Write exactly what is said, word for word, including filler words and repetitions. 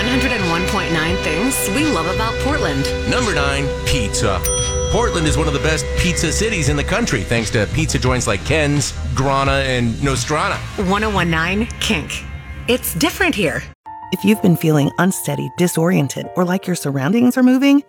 hundred one point nine things we love about Portland. Number nine, pizza. Portland is one of the best pizza cities in the country, thanks to pizza joints like Ken's, Grana, and Nostrana. ten nineteen Kink. It's different here. If you've been feeling unsteady, disoriented, or like your surroundings are moving,